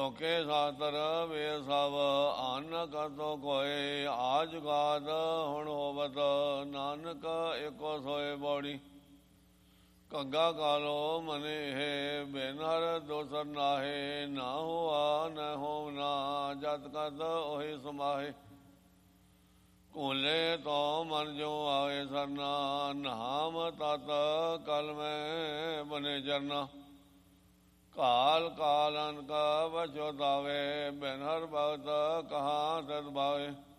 ਧੋਕੇ ਸਾਤਰ ਵੇ ਸਭ ਅੰਨ ਕਰਤੋ ਕੋਏ ਆਜ ਗਾਦ ਹੁਣ ਹੋਵਤ ਨਾਨਕ ਏਕੋ ਸੋਏ ਬੋੜੀ ਘੱਗਾ ਕਾਲੋ ਮਨੇ ਹੈ ਬੇਨਰ ਦੋਸਰ ਨਾਹੇ ਨਾ ਹੋਆ ਨ ਹੋਵਨਾ ਜਤ ਕਤ ਉਹੀ ਸਮਾਹੇ ਕੋਲੇ ਤੋ ਮਨ ਜੋ ਆਵੇ ਸਰਨਾ ਨਾਮ ਤਤ ਕਲ ਮੈਂ ਬਨੇ ਜਰਨਾ ਕਾਲ ਕਾਲਨ ਕਾ ਵਚੋ ਦਾਵੇ ਬਿਨ ਹਰ ਭਗਤ ਕਹਾਂ ਤਦ ਭਾਵੇ